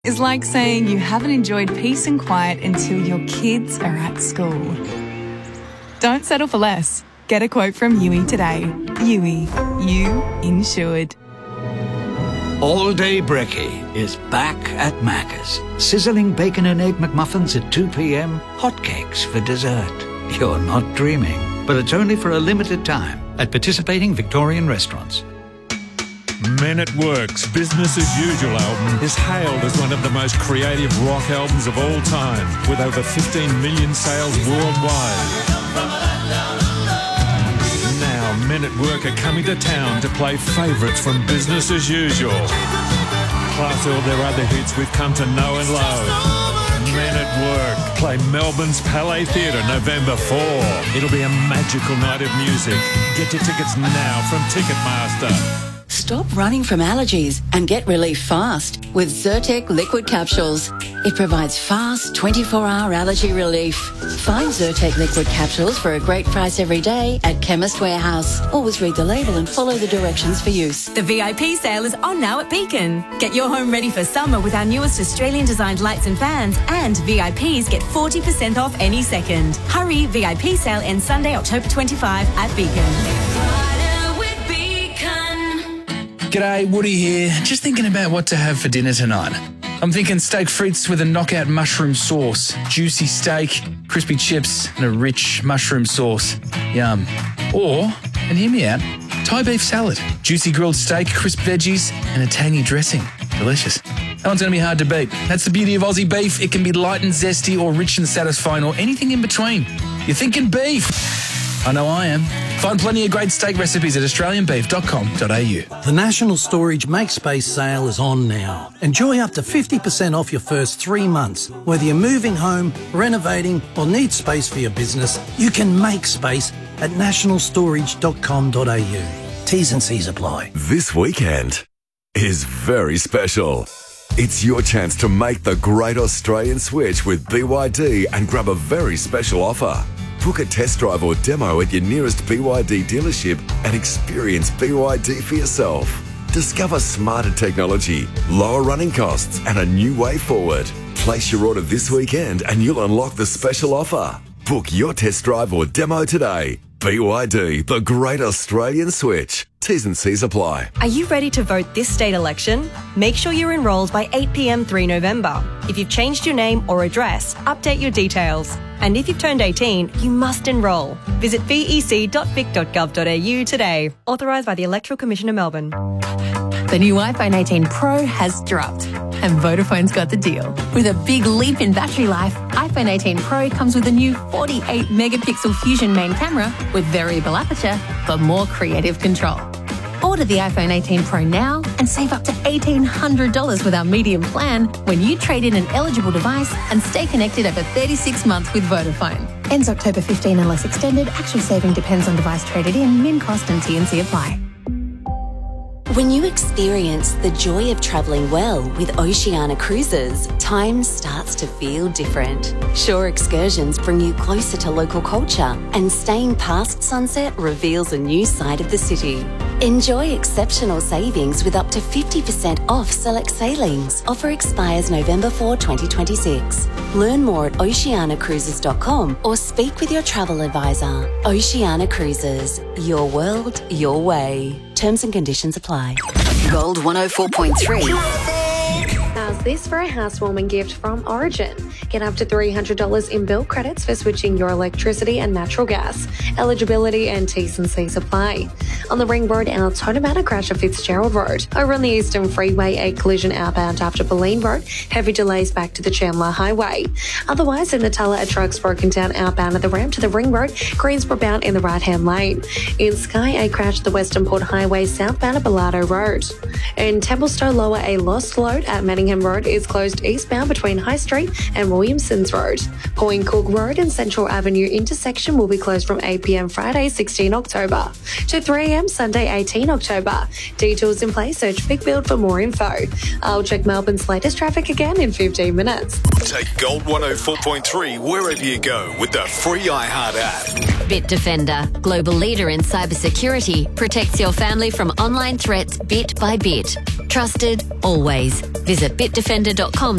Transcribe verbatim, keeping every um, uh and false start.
is like saying you haven't enjoyed peace and quiet until your kids are at school. Don't settle for less. Get a quote from U I today. U I. You insured. All Day Brekkie is back at Macca's. Sizzling bacon and egg McMuffins at two p.m. Hotcakes for dessert. You're not dreaming, but it's only for a limited time at participating Victorian restaurants. Men at Work's Business as Usual album is hailed as one of the most creative rock albums of all time, with over fifteen million sales worldwide. Now, Men at Work are coming to town to play favourites from Business as Usual, plus all their other hits we've come to know and love. Men at Work play Melbourne's Palais Theatre November fourth. It'll be a magical night of music. Get your tickets now from Ticketmaster. Stop running from allergies and get relief fast with Zyrtec liquid capsules. It provides fast twenty-four hour allergy relief. Find Zyrtec liquid capsules for a great price every day at Chemist Warehouse. Always read the label and follow the directions for use. The V I P sale is on now at Beacon. Get your home ready for summer with our newest Australian designed lights and fans, and V I Ps get forty percent off any second. Hurry, V I P sale ends Sunday, October twenty-fifth at Beacon. G'day, Woody here. Just thinking about what to have for dinner tonight. I'm thinking steak frites with a knockout mushroom sauce, juicy steak, crispy chips, and a rich mushroom sauce. Yum. Or, and hear me out, Thai beef salad, juicy grilled steak, crisp veggies, and a tangy dressing. Delicious. That one's going to be hard to beat. That's the beauty of Aussie beef. It can be light and zesty, or rich and satisfying, or anything in between. You're thinking beef. I know I am. Find plenty of great steak recipes at australian beef dot com dot a u. The National Storage Makespace sale is on now. Enjoy up to fifty percent off your first three months. Whether you're moving home, renovating, or need space for your business, you can make space at national storage dot com dot a u. T's and C's apply. This weekend is very special. It's your chance to make the great Australian switch with B Y D and grab a very special offer. Book a test drive or demo at your nearest B Y D dealership and experience B Y D for yourself. Discover smarter technology, lower running costs, and a new way forward. Place your order this weekend and you'll unlock the special offer. Book your test drive or demo today. B Y D, the great Australian switch. T's and C's apply. Are you ready to vote this state election? Make sure you're enrolled by eight p.m. three November. If you've changed your name or address, update your details. And if you've turned eighteen, you must enrol. Visit v e c dot vic dot gov dot a u today. Authorised by the Electoral Commission of Melbourne. The new iPhone eighteen Pro has dropped, and Vodafone's got the deal. With a big leap in battery life, iPhone eighteen Pro comes with a new forty-eight megapixel Fusion main camera with variable aperture for more creative control. Order the iPhone eighteen Pro now and save up to eighteen hundred dollars with our medium plan when you trade in an eligible device and stay connected over thirty-six months with Vodafone. Ends October fifteenth unless extended. Actual saving depends on device traded in. Min cost and T and C apply. When you experience the joy of travelling well with Oceania Cruises, time starts to feel different. Shore excursions bring you closer to local culture, and staying past sunset reveals a new side of the city. Enjoy exceptional savings with up to fifty percent off select sailings. Offer expires November fourth, twenty twenty-six. Learn more at oceania cruises dot com or speak with your travel advisor. Oceania Cruises, your world, your way. Terms and conditions apply. Gold one oh four point three. How's this for a housewarming gift from Origin? Get up to three hundred dollars in bill credits for switching your electricity and natural gas. Eligibility and T's and C's apply. On the Ring Road, our Totomatta crash at Fitzgerald Road. Over on the Eastern Freeway, a collision outbound after Bulleen Road. Heavy delays back to the Chandler Highway. Otherwise, in Natala, a truck's broken down outbound at the ramp to the Ring Road. Greensboro bound in the right-hand lane. In Sky, a crash at the Western Port Highway southbound at Bellardo Road. In Templestowe Lower, a lost load at Manningham Road is closed eastbound between High Street and Williamsons Road. Point Cook Road and Central Avenue intersection will be closed from eight p.m. Friday, sixteenth October to three a.m. Sunday, eighteenth October. Details in place, search Big Build for more info. I'll check Melbourne's latest traffic again in fifteen minutes. Take Gold one oh four point three wherever you go with the free iHeart app. Bitdefender, global leader in cybersecurity, protects your family from online threats bit by bit. Trusted, always. Visit bitdefender dot com